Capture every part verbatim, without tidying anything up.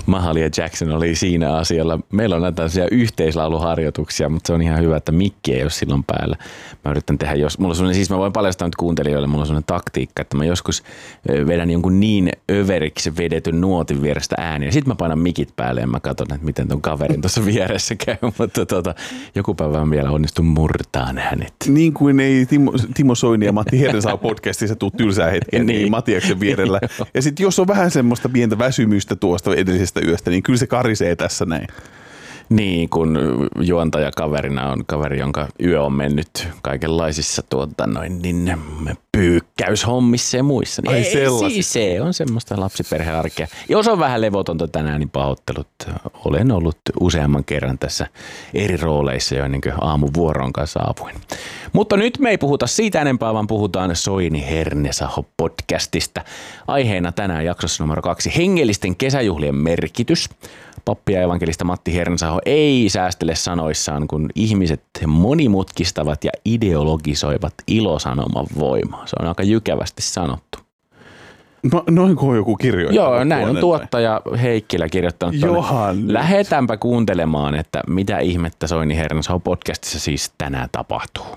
Mahali ja Jackson oli siinä asialla. Meillä on näitä tällaisia yhteislauluharjoituksia, mutta se on ihan hyvä, että mikki ei ole silloin päällä. Mä yritän tehdä, jos mulla on sellainen, siis mä voin paljastaa nyt kuuntelijoille, mulla on sellainen taktiikka, että mä joskus vedän jonkun niin överiksi vedetyn nuotin vierestä ääniä. Sitten mä painan mikit päälle ja mä katson, että miten ton kaverin tuossa vieressä käy, mutta tuota, joku päivä vielä onnistun murtaan hänet. Niin kuin ei Timo, Timo Soini ja Matti Hernesaho podcastissa tuu tylsää hetkeä niin. niin Matiaksen vierellä. Ja sitten jos on vähän semmoista pientä väsymystä tuosta edellisestä yöstä, niin kyllä se karisee tässä näin. Niin, kun juontajakaverina on kaveri, jonka yö on mennyt kaikenlaisissa tuota, noin, niin, pyykkäyshommissa ja muissa. Niin Ai ei, siis se on semmoista lapsiperhearkea. Jos on vähän levotonta tänään, niin pahoittelut. Olen ollut useamman kerran tässä eri rooleissa jo ennen kuin aamuvuoroon kanssa saavuin. Mutta nyt me ei puhuta siitä enempää, vaan puhutaan Soini Hernesaho podcastista. Aiheena tänään jaksossa numero kaksi, hengellisten kesäjuhlien merkitys. Pappi ja evankelista Matti Hernesaho ei säästele sanoissaan, kun ihmiset monimutkistavat ja ideologisoivat ilosanoman voimaa. Se on aika jykevästi sanottu. No, noin kuin joku kirjoittanut. Joo, näin on tuottaja Heikkilä kirjoittanut. Johan. Lähetäänpä kuuntelemaan, että mitä ihmettä Soini Hernesaho podcastissa siis tänään tapahtuu.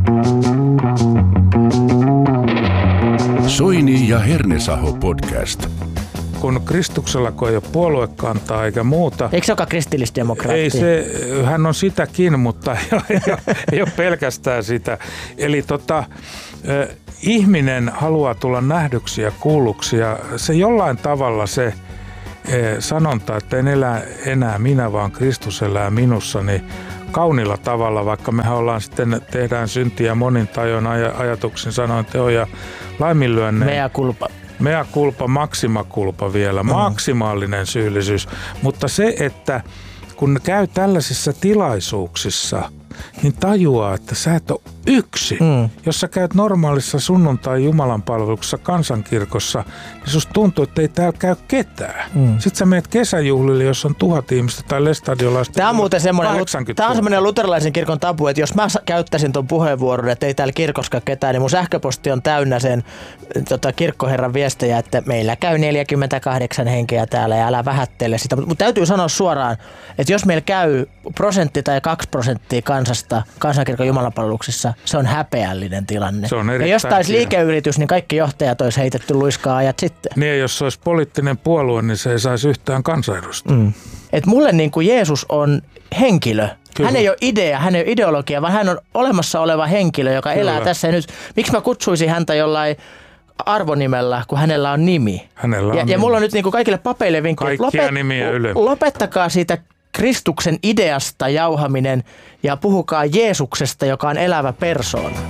Soini ja Hernesaho podcast. Kun Kristuksella kun ei ole puoluekantaa eikä muuta. Eikö se olekaan kristillisdemokraatti? Ei se, hän on sitäkin, mutta ei, ei ole pelkästään sitä. Eli tota, eh, ihminen haluaa tulla nähdyksi ja kuulluksi ja se jollain tavalla se eh, sanonta, että en elä enää minä, vaan Kristus elää minussa, niin kaunilla tavalla, vaikka mehän ollaan sitten, tehdään syntiä monin tajon aj- ajatuksin, sanoin teon ja laiminlyönneen. Mea culpa. Mea culpa, maxima culpa vielä, maksimaalinen syyllisyys. Mutta se, että kun käy tällaisissa tilaisuuksissa, niin tajuaa, että sä et ole yksi. Mm. Jos sä käyt normaalissa sunnuntai jumalanpalveluksessa kansankirkossa, niin susta tuntuu, että ei täällä käy ketään. Mm. Sitten sä menet kesäjuhlille, jos on tuhat ihmistä tai lestadiolaista. Tämä on muuten semmoinen, tämä on semmoinen luterilaisen kirkon tabu, että jos mä käyttäisin ton puheenvuoron, että ei täällä kirkossa ketään, niin mun sähköposti on täynnä sen tota, kirkkoherran viestejä, että meillä käy neljäkymmentäkahdeksan henkeä täällä ja älä vähättele sitä. Mutta täytyy sanoa suoraan, että jos meillä käy prosentti tai kaksi prosenttia kansasta kansankirkon jumalanpalveluksissa, se on häpeällinen tilanne. Se on ja jos taisi liikeyritys, niin kaikki johtajat olisi heitetty luiskaa ajat sitten. Niin ja jos se olisi poliittinen puolue, niin se ei saisi yhtään kansanedustaa. Mm. Et mulle niin kuin Jeesus on henkilö. Kyllä. Hän ei ole idea, hän ei ole ideologia, vaan hän on olemassa oleva henkilö, joka Kyllä. elää tässä ja nyt. Miksi mä kutsuisin häntä jollain arvonimellä, kun hänellä on nimi? Hänellä on ja, nimi. Ja mulla on nyt niin kuin kaikille papeille vinkki. Kaikkia lopet, nimiä yle. Lopettakaa siitä Kristuksen ideasta jauhaminen ja puhukaa Jeesuksesta, joka on elävä persoona.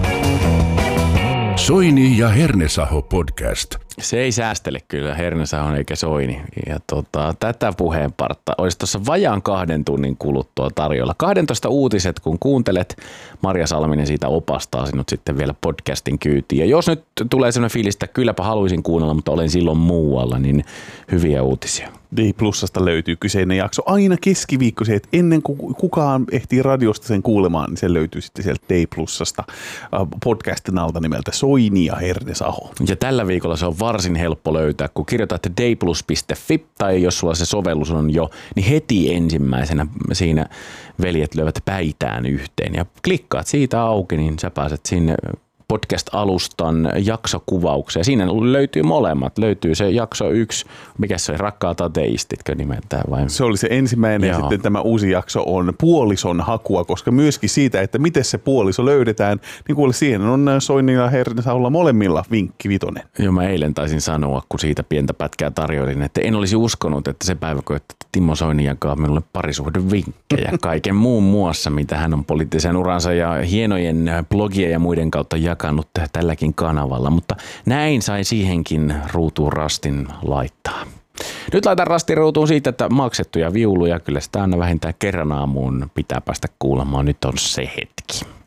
Soini ja Hernesaho podcast. Se ei säästele kyllä Hernesahon eikä Soini. Ja tota, tätä puheenpartta olisi tuossa vajaan kahden tunnin kuluttua tarjolla. kahdentoista uutiset, kun kuuntelet, Marja Salminen siitä opastaa sinut sitten vielä podcastin kyytiin. Ja jos nyt tulee sellainen fiilis, että kylläpä haluaisin kuunnella, mutta olen silloin muualla, niin hyviä uutisia. D Plusasta löytyy kyseinen jakso aina keskiviikkoisin, että ennen kuin kukaan ehtii radiosta sen kuulemaan, niin se löytyy sitten sieltä D Plusasta podcastin alta nimeltä Soini ja Hernesaho. Ja tällä viikolla se on varsin helppo löytää, kun kirjoitat d plus piste f i tai jos sulla se sovellus on jo, niin heti ensimmäisenä siinä veljet lyövät päitään yhteen ja klikkaat siitä auki, niin sä pääset sinne podcast-alustan jaksokuvaukseen. Siinä löytyy molemmat. Löytyy se jakso yksi, mikä se oli, Rakkaat ateistitkö nimeltään vai? Se oli se ensimmäinen Joo. ja sitten tämä uusi jakso on puolison hakua, koska myöskin siitä, että miten se puoliso löydetään, niin kuule siihen on Soini ja Hernesaholla molemmilla vinkki vitonen. Joo, mä eilen taisin sanoa, kun siitä pientä pätkää tarjoilin, että en olisi uskonut, että se päivä, kun Timo Soini jakaa minulle parisuhdevinkkejä kaiken muun muassa, mitä hän on poliittisen uransa ja hienojen blogien ja muiden kautta jakanut tälläkin kanavalla, mutta näin sai siihenkin ruutuun rastin laittaa. Nyt laitan rastin ruutuun siitä, että maksettuja viuluja, kyllä sitä aina vähintään kerran aamuun pitää päästä kuulemaan. Nyt on se hetki.